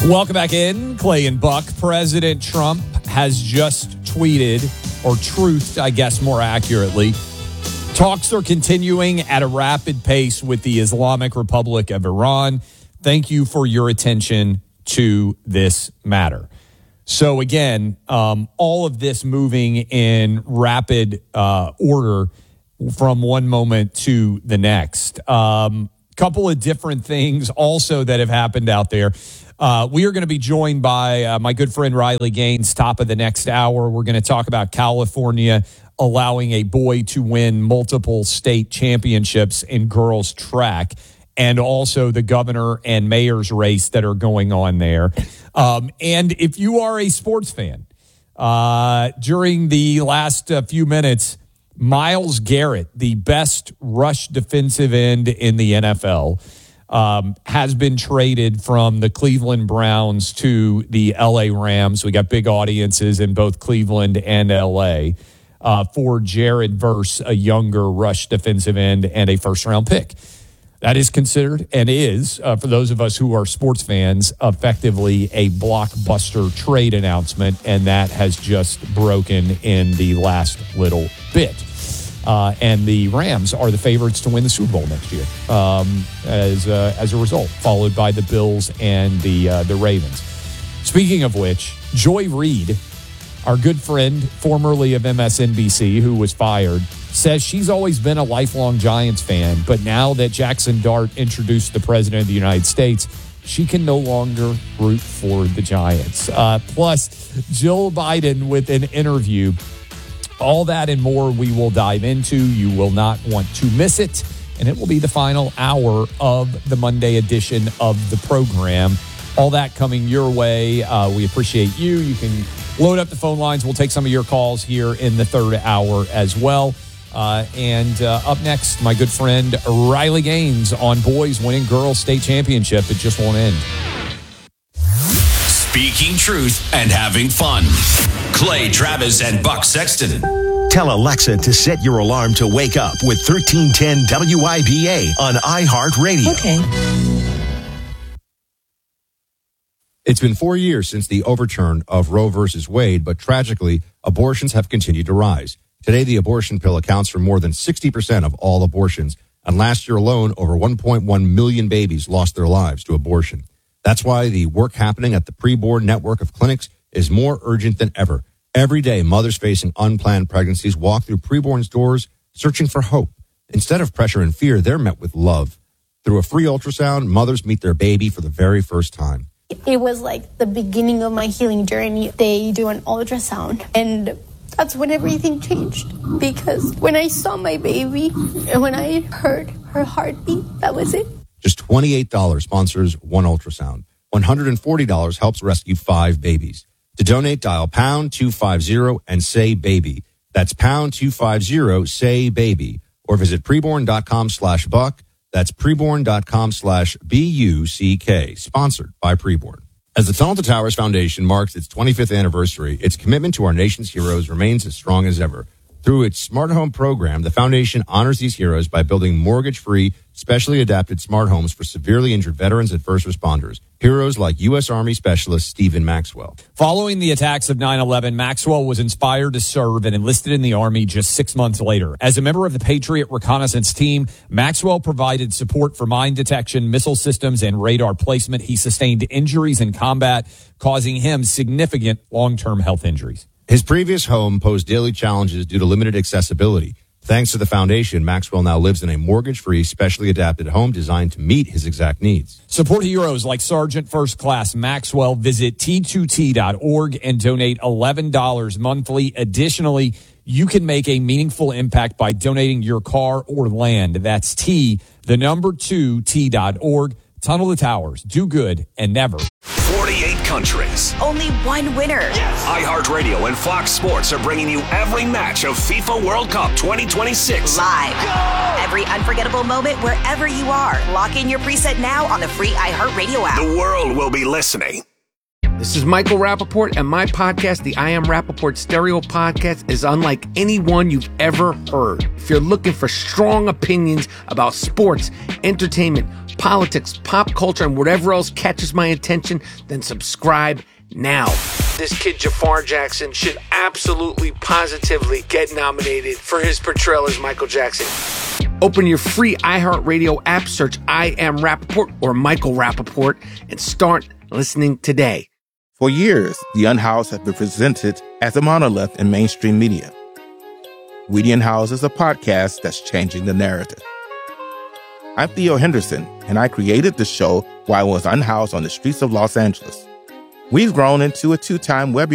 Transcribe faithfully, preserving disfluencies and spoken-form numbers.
Welcome back in. Clay and Buck. President Trump has just tweeted, or truthed, I guess more accurately. Talks are continuing at a rapid pace with the Islamic Republic of Iran. Thank you for your attention to this matter. So again, um, all of this moving in rapid uh, order from one moment to the next. Um, couple of different things also that have happened out there. Uh, we are going to be joined by uh, my good friend Riley Gaines, top of the next hour. We're going to talk about California allowing a boy to win multiple state championships in girls track, and also the governor and mayor's race that are going on there. Um, and if you are a sports fan, uh, during the last uh, few minutes, Myles Garrett, the best rush defensive end in the N F L, um, has been traded from the Cleveland Browns to the L A Rams. We got big audiences in both Cleveland and L A uh, for Jared Verse, a younger rush defensive end and a first-round pick. That is considered and is, uh, for those of us who are sports fans, effectively a blockbuster trade announcement, and that has just broken in the last little bit. Uh, and the Rams are the favorites to win the Super Bowl next year um, as uh, as a result, followed by the Bills and the uh, the Ravens. Speaking of which, Joy Reid, our good friend, formerly of M S N B C, who was fired, says she's always been a lifelong Giants fan, but now that Jackson Dart introduced the President of the United States, she can no longer root for the Giants. Uh, plus, Jill Biden with an interview. All that and more we will dive into. You will not want to miss it. And it will be the final hour of the Monday edition of the program. All that coming your way. Uh, we appreciate you. You can load up the phone lines. We'll take some of your calls here in the third hour as well. Uh, and uh, up next, my good friend Riley Gaines on boys winning girls state championship. It just won't end. Speaking truth and having fun. Clay Travis and Buck Sexton. Tell Alexa to set your alarm to wake up with thirteen ten W I B A on iHeartRadio. Okay. It's been four years since the overturn of Roe versus Wade, but tragically, abortions have continued to rise. Today, the abortion pill accounts for more than sixty percent of all abortions, and last year alone, over one point one million babies lost their lives to abortion. That's why the work happening at the preborn network of clinics is more urgent than ever. Every day, mothers facing unplanned pregnancies walk through preborn's doors searching for hope. Instead of pressure and fear, they're met with love. Through a free ultrasound, mothers meet their baby for the very first time. It was like the beginning of my healing journey. They do an ultrasound, and that's when everything changed. Because when I saw my baby and when I heard her heartbeat, that was it. Just twenty-eight dollars sponsors one ultrasound. one hundred forty dollars helps rescue five babies. To donate, dial pound two fifty and say baby. That's pound two fifty, say baby. Or visit preborn.com slash buck. That's preborn.com slash B U C K. Sponsored by Preborn. As the Tunnel to Towers Foundation marks its twenty-fifth anniversary, its commitment to our nation's heroes remains as strong as ever. Through its Smart Home program, the foundation honors these heroes by building mortgage-free, specially adapted smart homes for severely injured veterans and first responders. Heroes like U S Army Specialist Stephen Maxwell. Following the attacks of nine eleven, Maxwell was inspired to serve and enlisted in the Army just six months later. As a member of the Patriot Reconnaissance Team, Maxwell provided support for mine detection, missile systems, and radar placement. He sustained injuries in combat, causing him significant long-term health injuries. His previous home posed daily challenges due to limited accessibility. Thanks to the foundation, Maxwell now lives in a mortgage-free, specially adapted home designed to meet his exact needs. Support heroes like Sergeant First Class Maxwell. Visit T two T dot org and donate eleven dollars monthly. Additionally, you can make a meaningful impact by donating your car or land. That's T, the number two, T dot org. Tunnel to Towers. Do good and never. forty-eight countries. Only one winner. Yes. iHeartRadio and Fox Sports are bringing you every match of FIFA World Cup twenty twenty-six. Live. Go! Every unforgettable moment wherever you are. Lock in your preset now on the free iHeartRadio app. The world will be listening. This is Michael Rappaport, and my podcast, the I Am Rappaport Stereo Podcast, is unlike any one you've ever heard. If you're looking for strong opinions about sports, entertainment, politics, pop culture, and whatever else catches my attention, then subscribe now. This kid Jafar Jackson should absolutely, positively get nominated for his portrayal as Michael Jackson. Open your free iHeartRadio app, search I Am Rappaport or Michael Rappaport, and start listening today. For years, The Unhoused has been presented as a monolith in mainstream media. We the Unhoused is a podcast that's changing the narrative. I'm Theo Henderson, and I created the show while I was unhoused on the streets of Los Angeles. We've grown into a two-time web